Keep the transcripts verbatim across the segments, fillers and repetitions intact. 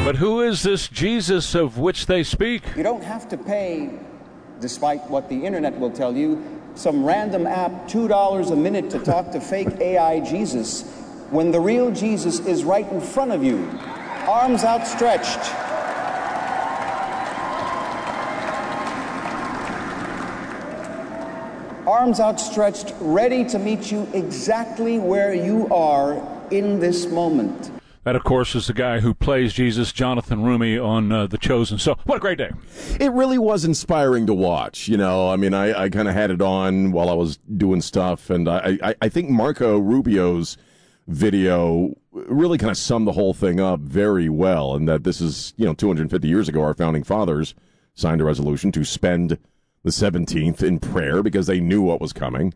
But who is this Jesus of which they speak? You don't have to pay, despite what the internet will tell you, some random app two dollars a minute to talk to fake A I Jesus when the real Jesus is right in front of you, arms outstretched. Arms outstretched, ready to meet you exactly where you are in this moment. That, of course, is the guy who plays Jesus, Jonathan Roumie, on uh, The Chosen. So, what a great day. It really was inspiring to watch. You know, I mean, I, I kind of had it on while I was doing stuff, and I, I, I think Marco Rubio's video really kind of summed the whole thing up very well, and that this is, you know, two hundred fifty years ago, our founding fathers signed a resolution to spend the seventeenth in prayer because they knew what was coming.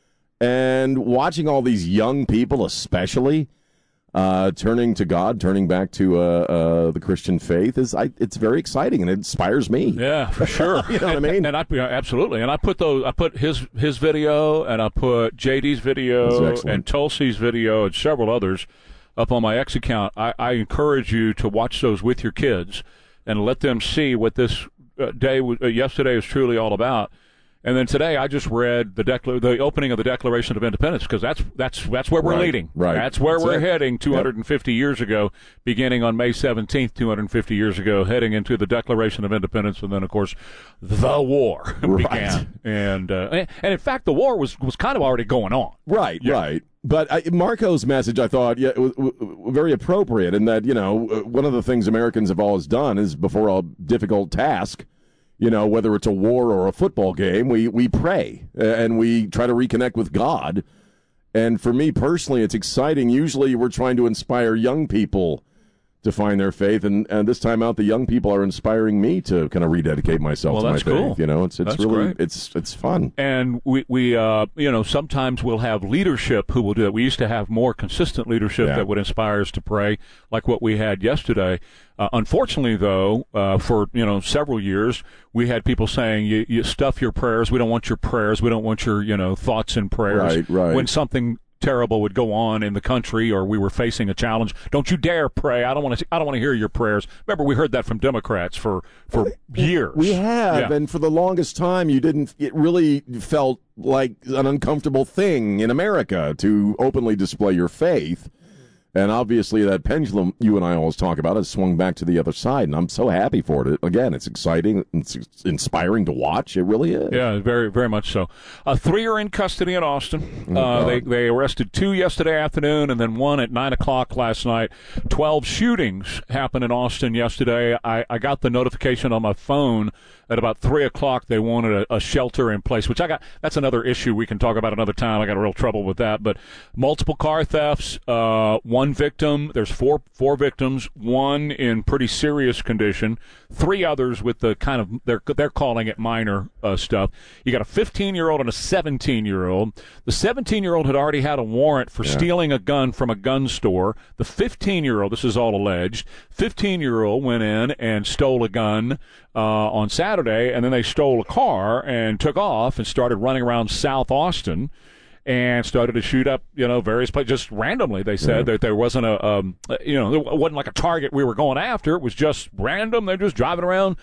And watching all these young people, especially, Uh, turning to God, turning back to uh, uh, the Christian faith is I, it's very exciting and it inspires me. Yeah, for sure. You know what I mean? And, and I yeah, absolutely. And I put those. I put his his video, and I put J D's video, and Tulsi's video, and several others up on my X account. I, I encourage you to watch those with your kids and let them see what this uh, day, uh, yesterday, is truly all about. And then today, I just read the decla- the opening of the Declaration of Independence, because that's that's that's where we're right, leading. Right. That's where that's we're it. heading two hundred fifty yep. years ago, beginning on May seventeenth, two hundred fifty years ago, heading into the Declaration of Independence, and then, of course, the war right. began. And, uh, and and in fact, the war was was kind of already going on. Right, yeah. right. But I, Marco's message, I thought, yeah, was, was very appropriate in that, you know, one of the things Americans have always done is before a difficult task, you know, whether it's a war or a football game, we, we pray and we try to reconnect with God. And for me personally, it's exciting. Usually we're trying to inspire young people to find their faith, and, and this time out, the young people are inspiring me to kind of rededicate myself well, to that's my cool. faith. You know, it's it's that's really great. it's it's fun. And we we uh you know sometimes we'll have leadership who will do it. We used to have more consistent leadership Yeah. that would inspire us to pray, like what we had yesterday. Uh, unfortunately, though, uh, for you know several years, we had people saying, you, "You stuff your prayers. We don't want your prayers. We don't want your you know thoughts and prayers." Right, right. When something terrible would go on in the country, or we were facing a challenge, don't you dare pray. I don't want to. I don't want to hear your prayers. Remember, we heard that from Democrats for for years. We have, yeah. and for the longest time, you didn't. It really felt like an uncomfortable thing in America to openly display your faith. And obviously, that pendulum you and I always talk about has swung back to the other side, and I'm so happy for it. Again, it's exciting, it's inspiring to watch. It really is. Yeah, very, very much so. Uh, three are in custody in Austin. Oh, uh, they they arrested two yesterday afternoon, and then one at nine o'clock last night. Twelve shootings happened in Austin yesterday. I, I got the notification on my phone at about three o'clock they wanted a, a shelter in place, which I got. That's another issue we can talk about another time. I got a real trouble with that. But multiple car thefts, uh, one victim. There's four four victims, one in pretty serious condition, three others with the kind of, they're, they're calling it minor uh, stuff. You got a fifteen-year-old and a seventeen-year-old. The seventeen-year-old had already had a warrant for yeah. stealing a gun from a gun store. The fifteen-year-old, this is all alleged, fifteen-year-old went in and stole a gun uh, on Saturday, and then they stole a car and took off and started running around South Austin and started to shoot up, you know, various places, just randomly. They said yeah. that there wasn't a, um, you know, it wasn't like a target we were going after. It was just random. They're just driving around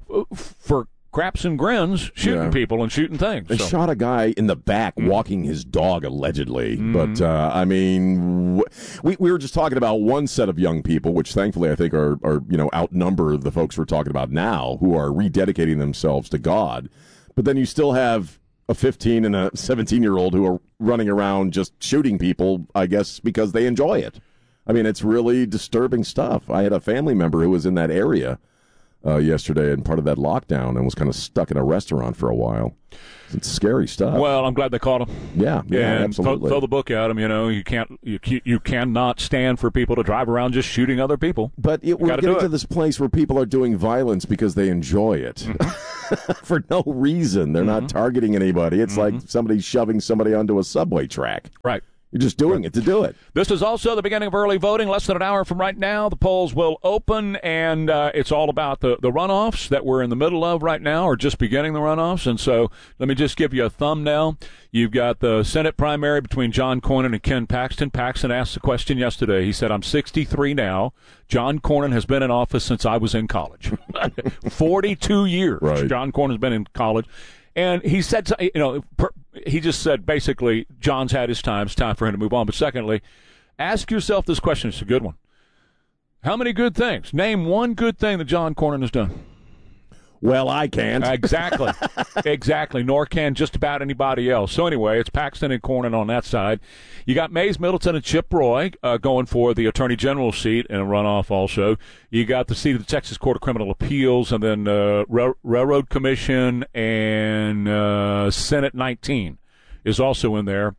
for craps and grins, shooting yeah. people and shooting things. They so. shot a guy in the back mm. walking his dog, allegedly. Mm. But, uh, I mean, we we were just talking about one set of young people, which thankfully I think are, are, you know, outnumber the folks we're talking about now, who are rededicating themselves to God. But then you still have a fifteen and a seventeen-year-old who are running around just shooting people, I guess, because they enjoy it. I mean, it's really disturbing stuff. I had a family member who was in that area uh, yesterday and part of that lockdown and was kind of stuck in a restaurant for a while. It's scary stuff. Well, I'm glad they caught him. Yeah, yeah, and absolutely. Throw, throw the book at him. You know, you can't, you you cannot stand for people to drive around just shooting other people. But it, we're getting to it. this place where people are doing violence because they enjoy it mm-hmm. for no reason. They're mm-hmm. not targeting anybody. It's mm-hmm. like somebody shoving somebody onto a subway track. Right. You're just doing it to do it. This is also the beginning of early voting. Less than an hour from right now, the polls will open, and uh, it's all about the, the runoffs that we're in the middle of right now, or just beginning the runoffs. And so let me just give you a thumbnail. You've got the Senate primary between John Cornyn and Ken Paxton. Paxton asked the question yesterday. He said, I'm sixty-three now. John Cornyn has been in office since I was in college. forty-two years right. John Cornyn's been in college. And he said, you know, he just said basically, John's had his time. It's time for him to move on. But secondly, ask yourself this question. It's a good one. How many good things? Name one good thing that John Cornyn has done. Well, I can't. Exactly. Exactly. Nor can just about anybody else. So anyway, it's Paxton and Cornyn on that side. You got Mays Middleton and Chip Roy uh, going for the Attorney General seat in a runoff also. You got the seat of the Texas Court of Criminal Appeals, and then uh, Rail- Railroad Commission and uh, Senate nineteen is also in there.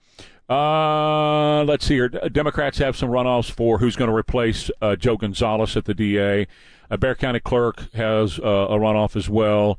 Uh, let's see here. Democrats have some runoffs for who's going to replace uh, Joe Gonzalez at the D A. Uh, Bexar County Clerk has uh, a runoff as well.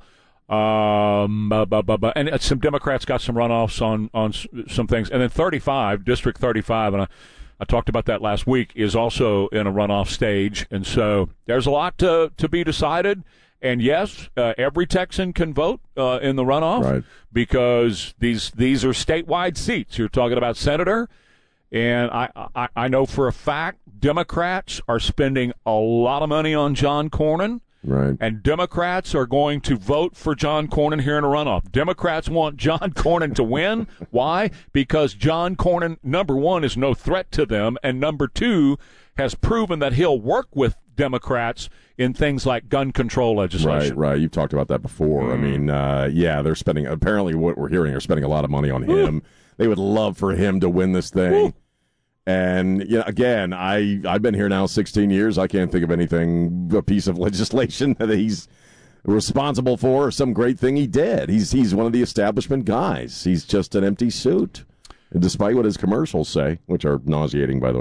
Um, bu- bu- bu- bu- and uh, some Democrats got some runoffs on, on s- some things. And then thirty-five, District thirty-five, and I, I talked about that last week, is also in a runoff stage. And so there's a lot to, to be decided. And yes, uh, every Texan can vote uh, in the runoff right. because these these are statewide seats. You're talking about senator. And I, I, I know for a fact Democrats are spending a lot of money on John Cornyn. Right. And Democrats are going to vote for John Cornyn here in a runoff. Democrats want John Cornyn to win. Why? Because John Cornyn, number one, is no threat to them, and number two, has proven that he'll work with Democrats in things like gun control legislation. Right, right. You've talked about that before. Mm. I mean, uh, yeah, they're spending, apparently what we're hearing, they're spending a lot of money on him. Ooh. They would love for him to win this thing. Ooh. And, you know, again, I, I've been here now sixteen years. I can't think of anything, a piece of legislation that he's responsible for or some great thing he did. He's he's one of the establishment guys. He's just an empty suit, despite what his commercials say, which are nauseating, by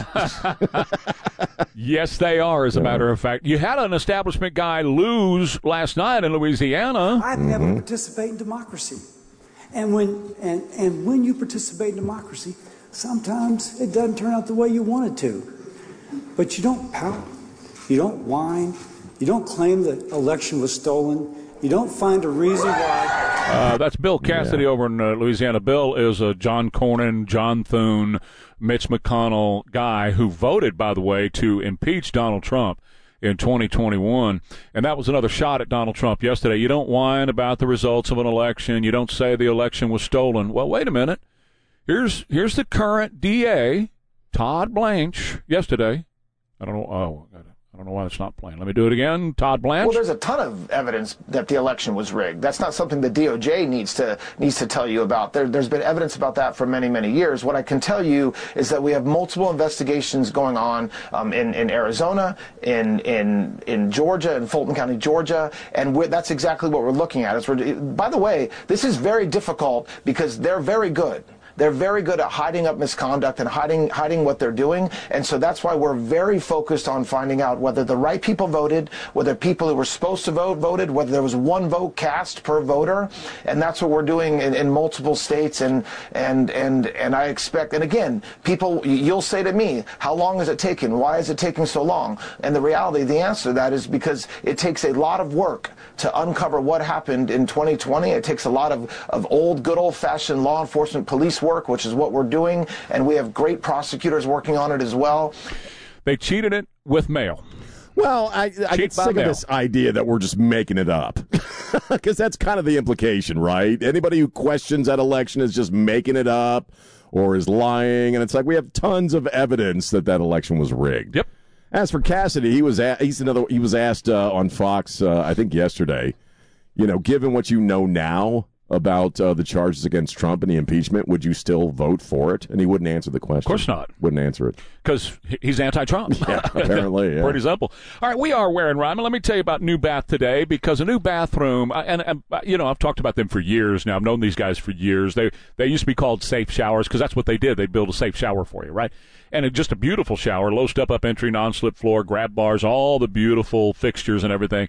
the way. Yes, they are, as a yeah. matter of fact. You had an establishment guy lose last night in Louisiana. I've mm-hmm. never participated in democracy. And when and, and when you participate in democracy, sometimes it doesn't turn out the way you want it to. But you don't pout, you don't whine, you don't claim the election was stolen, you don't find a reason why. Uh, that's Bill Cassidy yeah. over in uh, Louisiana. Bill is a John Cornyn, John Thune, Mitch McConnell guy who voted, by the way, to impeach Donald Trump in twenty twenty-one. And that was another shot at Donald Trump yesterday. You don't whine about the results of an election. You don't say the election was stolen. Well, wait a minute. Here's here's the current D A, Todd Blanche, yesterday. I don't know. Oh, I don't know why it's not playing. Let me do it again. Todd Blanche. Well, there's a ton of evidence that the election was rigged. That's not something the D O J needs to needs to tell you about. There, there's been evidence about that for many, many years. What I can tell you is that we have multiple investigations going on um, in in Arizona, in in in Georgia, in Fulton County, Georgia, and we're, that's exactly what we're looking at. It's, we're, by the way, this is very difficult because they're very good. They're very good at hiding up misconduct and hiding hiding what they're doing. And so that's why we're very focused on finding out whether the right people voted, whether people who were supposed to vote voted, whether there was one vote cast per voter. And that's what we're doing in, in multiple states. And, and, and, and I expect, and again, people, you'll say to me, how long has it taken? Why is it taking so long? And the reality, the answer to that is because it takes a lot of work to uncover what happened in twenty twenty. It takes a lot of, of old, good old-fashioned law enforcement police work, which is what we're doing, and we have great prosecutors working on it as well. They cheated it with mail. Well, I, I get sick mail. of this idea that we're just making it up, because that's kind of the implication, right? Anybody who questions that election is just making it up or is lying, and it's like we have tons of evidence that that election was rigged. Yep. As for Cassidy, he was a- he's another. He was asked uh, on Fox, uh, I think yesterday. You know, given what you know now about uh, the charges against Trump and the impeachment, would you still vote for it? And he wouldn't answer the question. Of course not. Wouldn't answer it. Because he's anti-Trump. Yeah, apparently, yeah. Pretty simple. All right, we are wearing Ryman. Let me tell you about New Bath today, because a new bathroom, and, and you know, I've talked about them for years now. I've known these guys for years. They they used to be called safe showers because that's what they did. They'd build a safe shower for you, right? And it's just a beautiful shower, low step-up entry, non-slip floor, grab bars, all the beautiful fixtures and everything.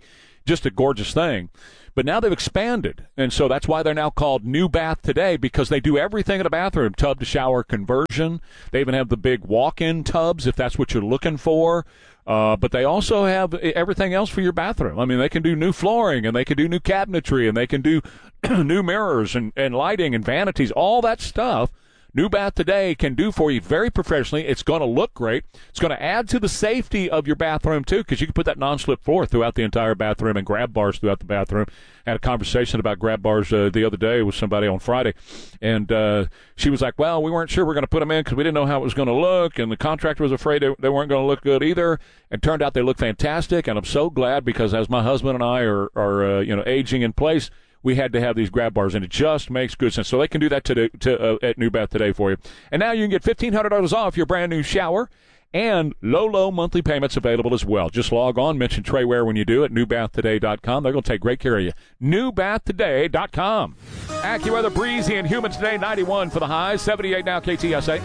just a gorgeous thing. But now they've expanded, and so that's why they're now called New Bath Today, because they do everything in a bathroom, tub-to-shower conversion. They even have the big walk-in tubs if that's what you're looking for. Uh, but they also have everything else for your bathroom. I mean, they can do new flooring, and they can do new cabinetry, and they can do new mirrors and, and lighting and vanities, all that stuff. New Bath Today can do for you very professionally. It's going to look great. It's going to add to the safety of your bathroom, too, because you can put that non-slip floor throughout the entire bathroom and grab bars throughout the bathroom. I had a conversation about grab bars uh, the other day with somebody on Friday, and uh, she was like, well, we weren't sure we were going to put them in because we didn't know how it was going to look, and the contractor was afraid they, they weren't going to look good either. It turned out they look fantastic, and I'm so glad because as my husband and I are, are uh, you know, aging in place, we had to have these grab bars, and it just makes good sense. So they can do that today, to, uh, at New Bath Today for you. And now you can get fifteen hundred dollars off your brand new shower and low, low monthly payments available as well. Just log on, mention Trey Ware when you do it, new bath today dot com. They're going to take great care of you. new bath today dot com. AccuWeather, breezy and humid today, ninety-one for the highs, seventy-eight now, K T S A.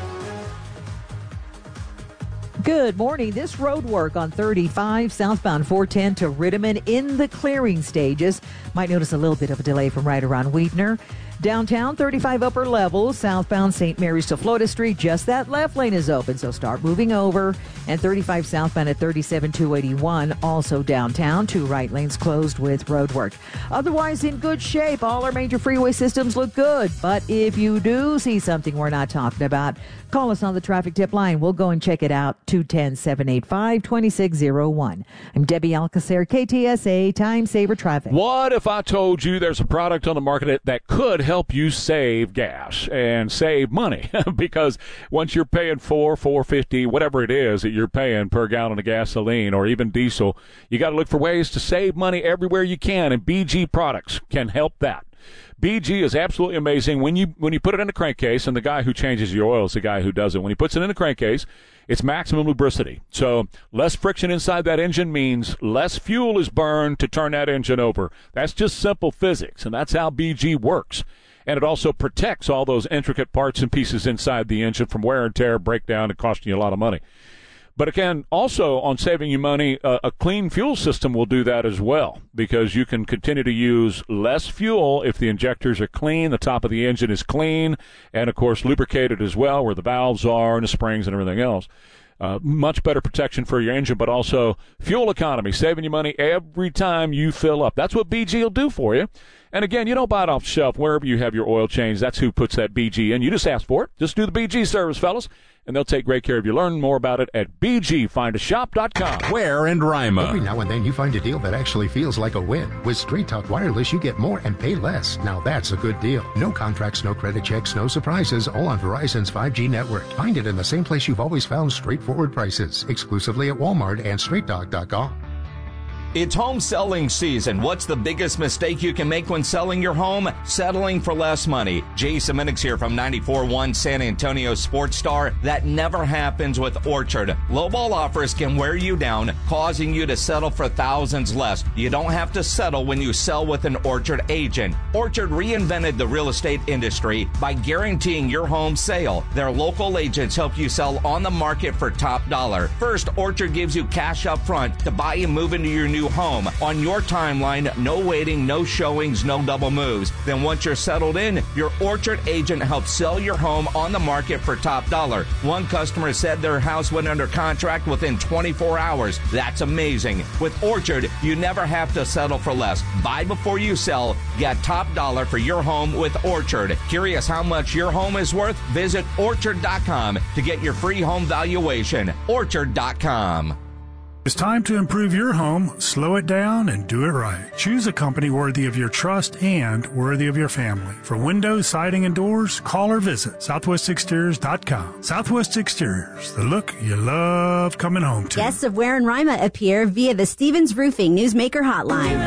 Good morning. This road work on thirty-five southbound four ten to Rittiman in the clearing stages. Might notice a little bit of a delay from right around Wheatner. Downtown, thirty-five upper level, southbound Saint Mary's to Florida Street. Just that left lane is open, so start moving over. And thirty-five southbound at thirty-seven two eighty-one, also downtown. Two right lanes closed with road work. Otherwise, in good shape. All our major freeway systems look good. But if you do see something we're not talking about, call us on the traffic tip line. We'll go and check it out. two one zero, seven eight five, two six zero one. I'm Debbie Alcacer, K T S A, Time Saver Traffic. What if I told you there's a product on the market that could help you save gas and save money? Because once you're paying four, four fifty, whatever it is that you're paying per gallon of gasoline or even diesel, you got to look for ways to save money everywhere you can, and B G products can help that. B G is absolutely amazing. When you when you put it in a crankcase, and the guy who changes your oil is the guy who does it. When he puts it in a crankcase, it's maximum lubricity. So less friction inside that engine means less fuel is burned to turn that engine over. That's just simple physics, and that's how B G works. And it also protects all those intricate parts and pieces inside the engine from wear and tear, breakdown, and costing you a lot of money. But again, also on saving you money, uh, a clean fuel system will do that as well, because you can continue to use less fuel if the injectors are clean, the top of the engine is clean, and of course lubricated as well, where the valves are and the springs and everything else. Uh, much better protection for your engine, but also fuel economy, saving you money every time you fill up. That's what B G will do for you. And again, you don't buy it off the shelf. Wherever you have your oil change, that's who puts that B G in. You just ask for it. Just do the B G service, fellas, and they'll take great care of you. Learn more about it at b g find a shop dot com. Ware and Rima. Every now and then you find a deal that actually feels like a win. With Straight Talk Wireless, you get more and pay less. Now that's a good deal. No contracts, no credit checks, no surprises, all on Verizon's five G network. Find it in the same place you've always found straightforward prices, exclusively at Walmart and straight talk dot com. It's home selling season. What's the biggest mistake you can make when selling your home? Settling for less money. Jason Minix here from ninety-four point one San Antonio Sports Star. That never happens with Orchard. Lowball offers can wear you down, causing you to settle for thousands less. You don't have to settle when you sell with an Orchard agent. Orchard reinvented the real estate industry by guaranteeing your home sale. Their local agents help you sell on the market for top dollar. First, Orchard gives you cash up front to buy and move into your new home on your timeline. No waiting, no showings, no double moves. Then once you're settled in, your Orchard agent helps sell your home on the market for top dollar. One customer said their house went under contract within twenty-four hours. That's amazing. With Orchard, you never have to settle for less. Buy before you sell. Get top dollar for your home with Orchard. Curious how much your home is worth? Visit orchard dot com to get your free home valuation. orchard dot com. It's time to improve your home, slow it down, and do it right. Choose a company worthy of your trust and worthy of your family. For windows, siding, and doors, call or visit southwest exteriors dot com. Southwest Exteriors, the look you love coming home to. Guests of Ware and Rima appear via the Stevens Roofing Newsmaker Hotline.